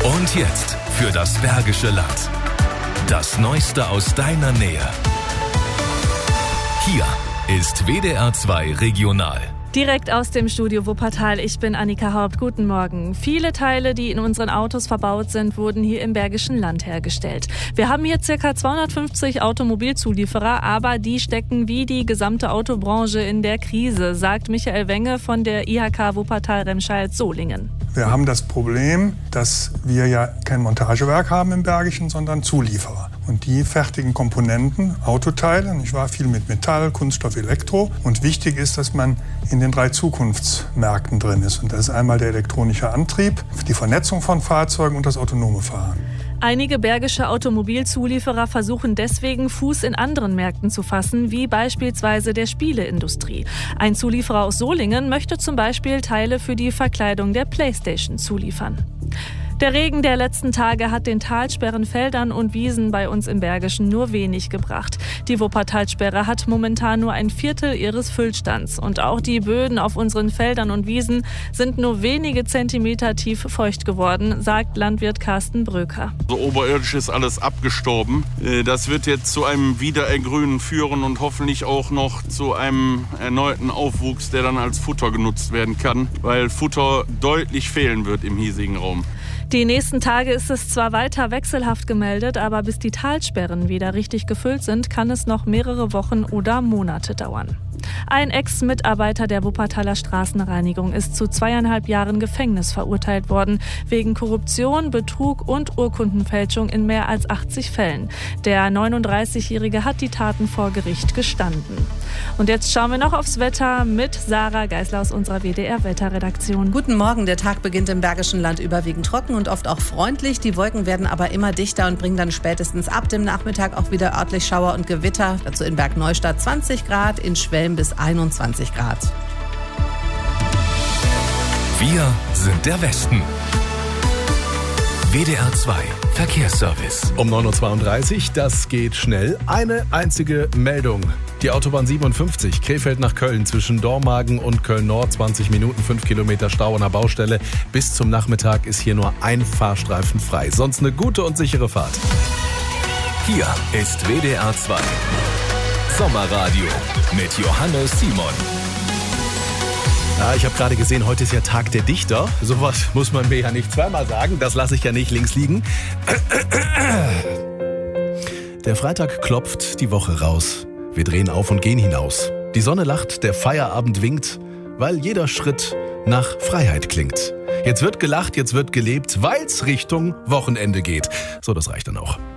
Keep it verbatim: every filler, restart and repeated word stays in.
Und jetzt für das Bergische Land. Das Neueste aus deiner Nähe. Hier ist W D R zwei Regional. Direkt aus dem Studio Wuppertal, ich bin Annika Haupt. Guten Morgen. Viele Teile, die in unseren Autos verbaut sind, wurden hier im Bergischen Land hergestellt. Wir haben hier ca. zweihundertfünfzig Automobilzulieferer, aber die stecken wie die gesamte Autobranche in der Krise, sagt Michael Wenge von der I H K Wuppertal-Remscheid-Solingen. Wir haben das Problem, dass wir ja kein Montagewerk haben im Bergischen, sondern Zulieferer. Und die fertigen Komponenten, Autoteile, nicht wahr? Viel mit Metall, Kunststoff, Elektro. Und wichtig ist, dass man in den drei Zukunftsmärkten drin ist. Und das ist einmal der elektronische Antrieb, die Vernetzung von Fahrzeugen und das autonome Fahren. Einige bergische Automobilzulieferer versuchen deswegen, Fuß in anderen Märkten zu fassen, wie beispielsweise der Spieleindustrie. Ein Zulieferer aus Solingen möchte zum Beispiel Teile für die Verkleidung der PlayStation zuliefern. Der Regen der letzten Tage hat den Talsperren, Feldern und Wiesen bei uns im Bergischen nur wenig gebracht. Die Wuppertalsperre hat momentan nur ein Viertel ihres Füllstands. Und auch die Böden auf unseren Feldern und Wiesen sind nur wenige Zentimeter tief feucht geworden, sagt Landwirt Carsten Bröker. So oberirdisch ist alles abgestorben. Das wird jetzt zu einem Wiederergrünen führen und hoffentlich auch noch zu einem erneuten Aufwuchs, der dann als Futter genutzt werden kann, weil Futter deutlich fehlen wird im hiesigen Raum. Die nächsten Tage ist es zwar weiter wechselhaft gemeldet, aber bis die Talsperren wieder richtig gefüllt sind, kann es noch mehrere Wochen oder Monate dauern. Ein Ex-Mitarbeiter der Wuppertaler Straßenreinigung ist zu zweieinhalb Jahren Gefängnis verurteilt worden, wegen Korruption, Betrug und Urkundenfälschung in mehr als achtzig Fällen. Der neununddreißigjährige hat die Taten vor Gericht gestanden. Und jetzt schauen wir noch aufs Wetter mit Sarah Geisler aus unserer W D R-Wetterredaktion. Guten Morgen, der Tag beginnt im Bergischen Land überwiegend trocken und oft auch freundlich. Die Wolken werden aber immer dichter und bringen dann spätestens ab dem Nachmittag auch wieder örtlich Schauer und Gewitter. Dazu in Bergneustadt zwanzig Grad, in Schwelm bis einundzwanzig Grad. Wir sind der Westen. W D R zwei Verkehrsservice. Um neun Uhr zweiunddreißig, das geht schnell. Eine einzige Meldung. Die Autobahn siebenundfünfzig, Krefeld nach Köln, zwischen Dormagen und Köln-Nord, zwanzig Minuten, fünf Kilometer Stau an der Baustelle. Bis zum Nachmittag ist hier nur ein Fahrstreifen frei. Sonst eine gute und sichere Fahrt. Hier ist W D R zwei Sommerradio mit Johannes Simon. Ja, ich habe gerade gesehen, heute ist ja Tag der Dichter. Sowas muss man mir ja nicht zweimal sagen. Das lasse ich ja nicht links liegen. Der Freitag klopft die Woche raus. Wir drehen auf und gehen hinaus. Die Sonne lacht, der Feierabend winkt, weil jeder Schritt nach Freiheit klingt. Jetzt wird gelacht, jetzt wird gelebt, weil's Richtung Wochenende geht. So, das reicht dann auch.